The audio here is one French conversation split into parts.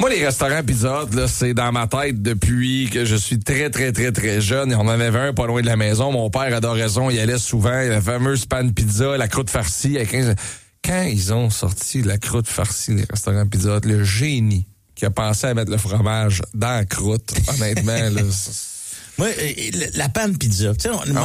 Moi, les restaurants Pizza Hut, là, c'est dans ma tête depuis que je suis très, très, très, très jeune. Et on en avait un pas loin de la maison. Mon père adorait ça. Il y allait souvent. La fameuse pan pizza, la croûte farcie. Quand ils ont sorti la croûte farcie, les restaurants Pizza Hut, le génie qui a pensé à mettre le fromage dans la croûte, honnêtement, là... Moi, la panne pizza. Tu sais,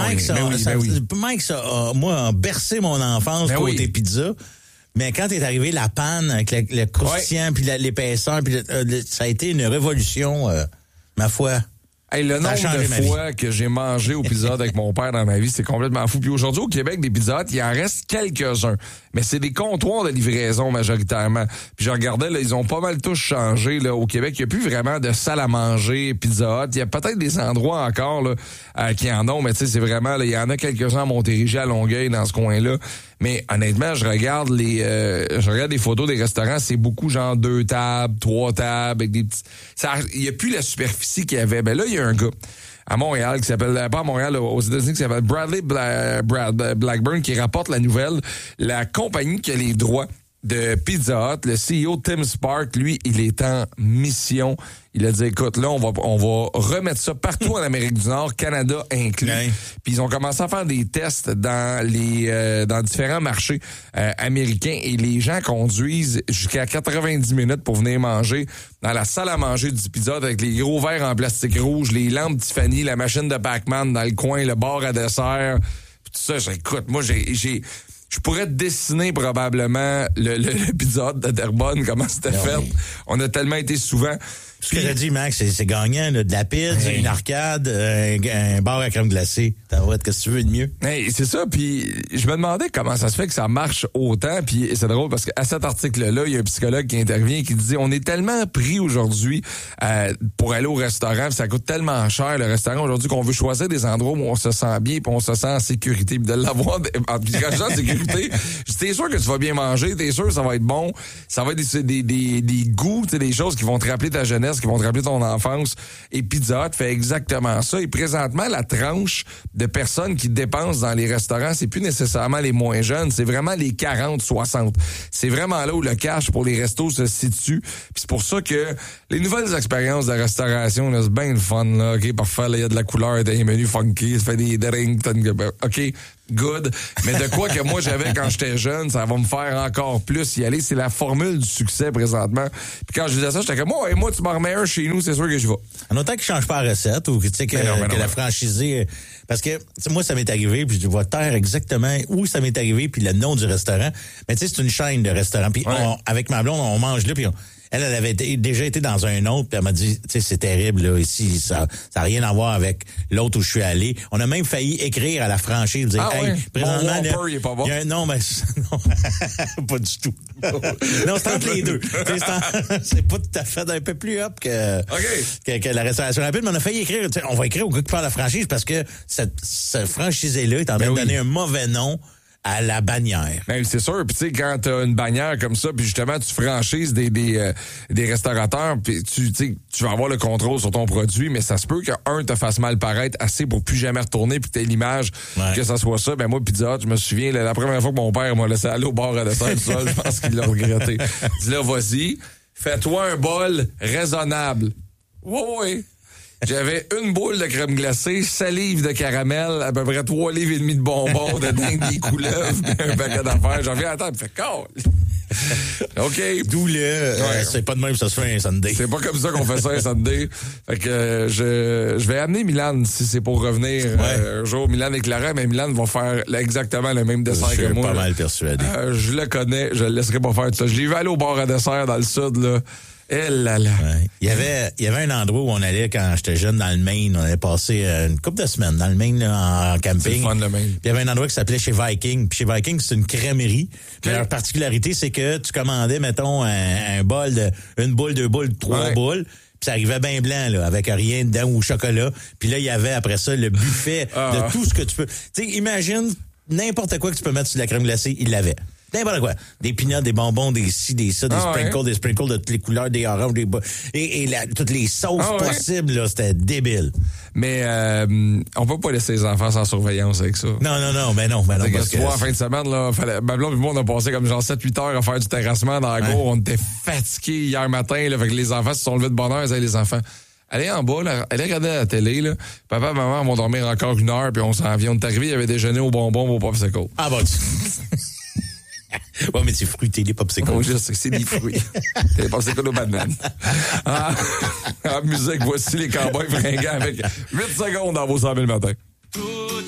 Mike, ça a bercé mon enfance côté pizza. Mais quand est arrivé la panne avec le croustillant, puis l'épaisseur, puis ça a été une révolution, ma foi. Hey, le nombre de fois que j'ai mangé au Pizza Hut avec mon père dans ma vie, c'est complètement fou. Puis aujourd'hui, au Québec, des Pizza Hut, il en reste quelques-uns. Mais c'est des comptoirs de livraison majoritairement. Puis je regardais, là, ils ont pas mal tous changé. Là, au Québec, il n'y a plus vraiment de salle à manger, Pizza Hut. Il y a peut-être des endroits encore là, qui en ont, mais tu sais, c'est vraiment, il y en a quelques-uns à Montérégie, à Longueuil, dans ce coin-là. Mais honnêtement, je regarde des photos des restaurants, c'est beaucoup genre 2 tables, 3 tables, avec des petits... Il n'y a plus la superficie qu'il y avait. Ben là, il y a un gars à Montréal qui s'appelle, pas à Montréal, aux États-Unis, qui s'appelle Bradley Blackburn, qui rapporte la nouvelle. La compagnie qui a les droits de Pizza Hut, le CEO Tim Spark, lui, il est en mission. Il a dit, écoute, là, on va remettre ça partout en Amérique du Nord, Canada inclus. Ouais. Puis ils ont commencé à faire des tests dans différents marchés américains et les gens conduisent jusqu'à 90 minutes pour venir manger dans la salle à manger du Pizza Hut avec les gros verres en plastique rouge, les lampes Tiffany, la machine de Pac-Man dans le coin, le bar à dessert. Puis tout ça, écoute, moi, je pourrais dessiner probablement le Pizza Hut de Terrebonne, comment c'était fait. Oui. On a tellement été souvent. Ce que t'as dit, Max, c'est gagnant, là, de la pizza, une arcade, un bar à crème glacée. Qu'est-ce que tu veux de mieux? Hey, c'est ça, puis je me demandais comment ça se fait que ça marche autant, puis c'est drôle parce qu'à cet article-là, il y a un psychologue qui intervient et qui dit on est tellement pris aujourd'hui pour aller au restaurant, puis ça coûte tellement cher le restaurant aujourd'hui qu'on veut choisir des endroits où on se sent bien, puis on se sent en sécurité, puis de l'avoir quand je dis en sécurité, t'es sûr que tu vas bien manger, t'es sûr que ça va être bon, ça va être des goûts, des choses qui vont te rappeler ta jeunesse, qui vont te rappeler ton enfance. Et Pizza Hut fait exactement ça. Et présentement, la tranche de personnes qui dépensent dans les restaurants, c'est plus nécessairement les moins jeunes, c'est vraiment les 40-60. C'est vraiment là où le cash pour les restos se situe. Puis c'est pour ça que les nouvelles expériences de restauration, là, c'est bien le fun, là. OK, parfait, il y a de la couleur, des menus funky, ça fait des drinks, OK, good. Mais de quoi que moi j'avais quand j'étais jeune, ça va me faire encore plus y aller. C'est la formule du succès présentement. Puis quand je disais ça, j'étais comme, moi, tu m'en remets un chez nous, c'est sûr que je vais. En autant qu'ils changent pas la recette ou tu sais que la franchisée... Parce que moi, ça m'est arrivé, puis je vais taire exactement où ça m'est arrivé, puis le nom du restaurant. Mais tu sais, c'est une chaîne de restaurants. Puis avec ma blonde, on mange là, puis elle avait déjà été dans un autre, puis elle m'a dit, tu sais, c'est terrible, là, ici, ça a rien à voir avec l'autre où je suis allé. On a même failli écrire à la franchise, dire, présentement, il est pas bon. Non, pas du tout. Non, c'est entre les deux. C'est pas tout à fait un peu plus up que la restauration rapide, mais on a failli écrire, on va écrire au gars qui parle de la franchise parce que cette franchisée-là est en train de donner un mauvais nom à la bannière. Ben, c'est sûr. Puis tu sais, quand t'as une bannière comme ça, puis justement, tu franchises des restaurateurs, puis tu vas avoir le contrôle sur ton produit, mais ça se peut qu'un te fasse mal paraître assez pour plus jamais retourner, puis que t'aies l'image que ça soit ça. Ben moi, Pizza Hut, je me souviens, la première fois que mon père m'a laissé aller au bar à dessert tout seul, je pense qu'il l'a regretté. Il dit là, vas-y, fais-toi un bol raisonnable. Oui. J'avais une boule de crème glacée, 6 livres de caramel, à peu près 3 livres et demi de bonbons, de dingue des couleuvres, un paquet d'affaires. J'en viens à table, fait OK. D'où c'est pas de même que ça se fait un Sunday. C'est pas comme ça qu'on fait ça un Sunday. Fait que je vais amener Milan si c'est pour revenir un jour. Milan et Clara, mais Milan vont faire exactement le même dessert que moi. Je suis pas mal persuadé. Je le connais, je le laisserai pas faire tout ça. Je l'ai vu aller au bar à dessert dans le sud, là. Là. Ouais. Il y avait un endroit où on allait quand j'étais jeune dans le Maine. On allait passer une couple de semaines dans le Maine là, en camping. C'est le fun, le Maine. Puis il y avait un endroit qui s'appelait chez Viking. Puis chez Viking, c'est une crèmerie. Puis leur particularité, c'est que tu commandais, mettons, un bol une boule, 2 boules, 3 boules. Puis ça arrivait bien blanc, là, avec rien dedans ou chocolat. Puis là, il y avait après ça le buffet de tout ce que tu peux. Tu sais, imagine n'importe quoi que tu peux mettre sur de la crème glacée, il l'avait. N'importe quoi. Des peanuts, des bonbons, des ci, des ça, des sprinkles de toutes les couleurs, des oranges, toutes les sauces possibles, là, c'était débile. Mais on peut pas laisser les enfants sans surveillance avec ça. Non, mais non. Parce que en fin de semaine, là, ma blonde et moi, on a passé comme genre 7-8 heures à faire du terrassement dans la cour. On était fatigués hier matin, là, fait que les enfants se sont levés de bonne heure, ils disaient, les enfants, allez en bas, là, allez regarder la télé, là. Papa et maman vont dormir encore 1 heure, puis on s'en vient. On est arrivé, il y avait déjeuné au bonbon, au popsicle. Ah bon, ouais, mais c'est fruité, les popsicles. Oh, je sais, c'est des fruits. C'est des popsicles aux bananes. En musique, voici les Cowboys fringants avec 8 secondes dans vos 100 000 matins.